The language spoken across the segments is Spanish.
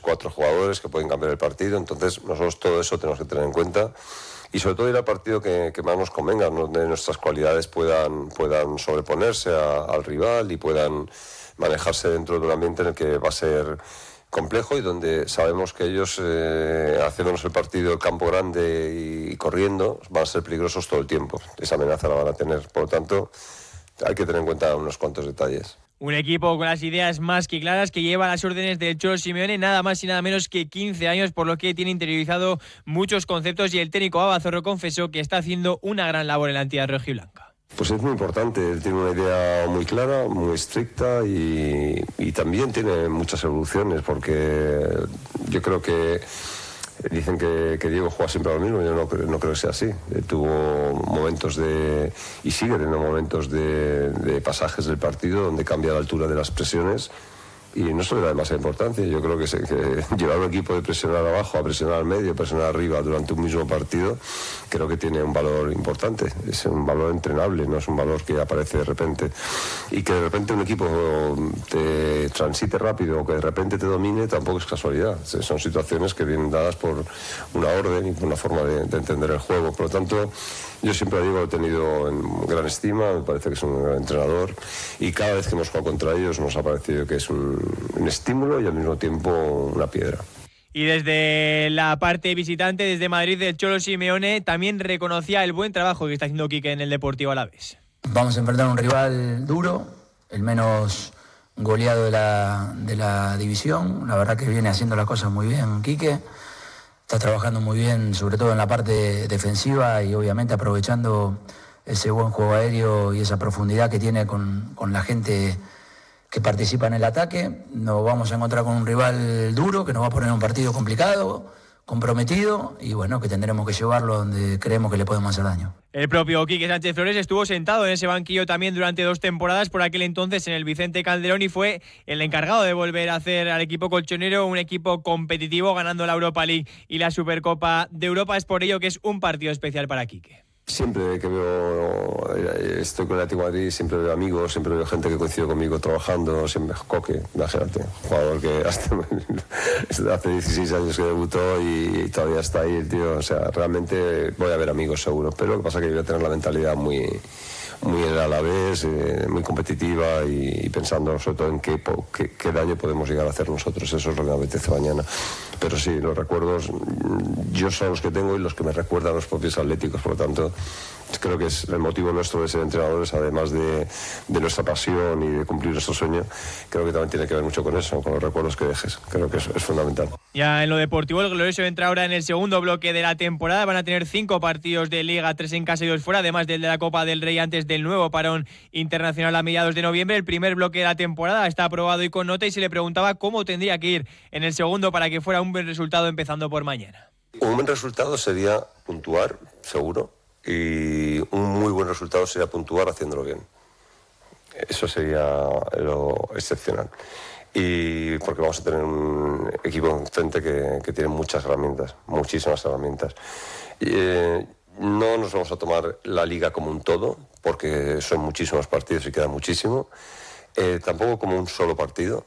4 jugadores que pueden cambiar el partido. Entonces nosotros todo eso tenemos que tener en cuenta y sobre todo ir al partido que más nos convenga, donde nuestras cualidades puedan sobreponerse al rival y puedan manejarse dentro de un ambiente en el que va a ser complejo y donde sabemos que ellos, haciéndonos el partido campo grande y corriendo, van a ser peligrosos todo el tiempo. Esa amenaza la van a tener. Por lo tanto, hay que tener en cuenta unos cuantos detalles. Un equipo con las ideas más que claras que lleva las órdenes del Cholo Simeone, nada más y nada menos que 15 años, por lo que tiene interiorizado muchos conceptos y el técnico Abazorro confesó que está haciendo una gran labor en la entidad rojiblanca. Pues es muy importante, él tiene una idea muy clara, muy estricta y también tiene muchas evoluciones, porque yo creo que dicen que Diego juega siempre a lo mismo, yo no creo que sea así. Tuvo momentos y sigue teniendo momentos de pasajes del partido donde cambia la altura de las presiones y no se le da demasiada importancia. Yo creo que llevar un equipo de presionar abajo a presionar al medio, presionar arriba durante un mismo partido, creo que tiene un valor importante. Es un valor entrenable, no es un valor que aparece de repente. Y que de repente un equipo te transite rápido o que de repente te domine tampoco es casualidad. Son situaciones que vienen dadas por una orden y por una forma de entender el juego. Por lo tanto, yo siempre digo, lo he tenido en gran estima, me parece que es un gran entrenador y cada vez que hemos jugado contra ellos nos ha parecido que es un estímulo y al mismo tiempo una piedra. Y desde la parte visitante, desde Madrid, el Cholo Simeone también reconocía el buen trabajo que está haciendo Quique en el Deportivo Alavés. Vamos a enfrentar a un rival duro, el menos goleado de la división. La verdad que viene haciendo las cosas muy bien Quique. Está trabajando muy bien, sobre todo en la parte defensiva y obviamente aprovechando ese buen juego aéreo y esa profundidad que tiene con la gente que participa en el ataque. Nos vamos a encontrar con un rival duro que nos va a poner un partido complicado, comprometido y bueno, que tendremos que llevarlo donde creemos que le podemos hacer daño. El propio Quique Sánchez Flores estuvo sentado en ese banquillo también durante 2 temporadas por aquel entonces en el Vicente Calderón y fue el encargado de volver a hacer al equipo colchonero un equipo competitivo ganando la Europa League y la Supercopa de Europa. Es por ello que es un partido especial para Quique. Siempre que estoy con el Atlético de Madrid, siempre veo amigos, siempre veo gente que coincide conmigo trabajando, siempre Coque, imagínate, jugador que hasta hace 16 años que debutó y todavía está ahí el tío, o sea, realmente voy a ver amigos seguro, pero lo que pasa es que voy a tener la mentalidad muy a la vez, muy competitiva y pensando sobre todo en qué daño podemos llegar a hacer nosotros. Eso es lo que me apetece mañana. Pero sí, los recuerdos yo son los que tengo y los que me recuerdan los propios atléticos, por lo tanto creo que es el motivo nuestro de ser entrenadores, además de nuestra pasión y de cumplir nuestro sueño. Creo que también tiene que ver mucho con eso, con los recuerdos que dejes. Creo que es fundamental. Ya en lo deportivo, el glorioso entra ahora en el segundo bloque de la temporada. Van a tener 5 partidos de Liga, 3 en casa y 2 fuera, además del de la Copa del Rey antes del nuevo parón internacional a mediados de noviembre. El primer bloque de la temporada está aprobado y con nota, y se le preguntaba cómo tendría que ir en el segundo para que fuera un buen resultado empezando por mañana. Un buen resultado sería puntuar, seguro, y un muy buen resultado sería puntuar haciéndolo bien. Eso sería lo excepcional. Y porque vamos a tener un equipo enfrente que tiene muchas herramientas, muchísimas herramientas. No nos vamos a tomar la liga como un todo, porque son muchísimos partidos y queda muchísimo. Tampoco como un solo partido,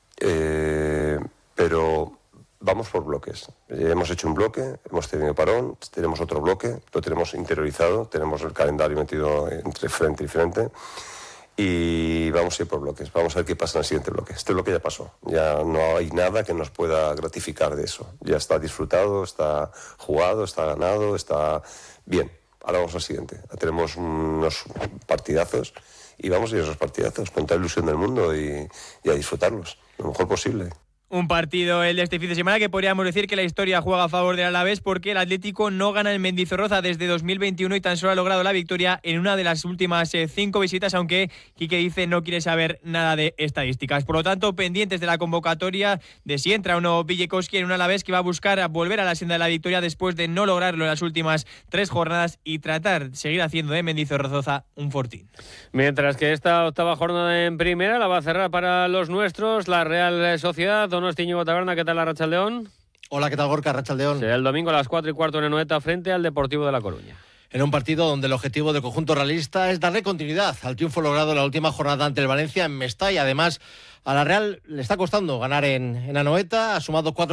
pero vamos por bloques. Hemos hecho un bloque, hemos tenido parón, tenemos otro bloque, lo tenemos interiorizado, tenemos el calendario metido entre frente y frente y vamos a ir por bloques. Vamos a ver qué pasa en el siguiente bloque. Este bloque ya pasó, ya no hay nada que nos pueda gratificar de eso. Ya está disfrutado, está jugado, está ganado, está bien. Ahora vamos al siguiente. Tenemos unos partidazos y vamos a ir a esos partidazos con toda la ilusión del mundo y a disfrutarlos lo mejor posible. Un partido, el de este fin de semana, que podríamos decir que la historia juega a favor del Alavés porque el Atlético no gana en Mendizorroza desde 2021 y tan solo ha logrado la victoria en una de las últimas 5 visitas, aunque Quique dice no quiere saber nada de estadísticas. Por lo tanto, pendientes de la convocatoria de si entra o no Villecowski en un Alavés que va a buscar volver a la senda de la victoria después de no lograrlo en las últimas 3 jornadas y tratar de seguir haciendo de Mendizorroza un fortín. Mientras que esta 8ª jornada en primera la va a cerrar para los nuestros la Real Sociedad. Donostiño Taberna, ¿qué tal la Rachaldeón? Hola, ¿qué tal Gorka? Rachaldeón. Será el domingo a las 4:15 en Anoeta frente al Deportivo de La Coruña. En un partido donde el objetivo del conjunto realista es darle continuidad al triunfo logrado en la última jornada ante el Valencia en Mestalla. Además, a la Real le está costando ganar en Anoeta, ha sumado 4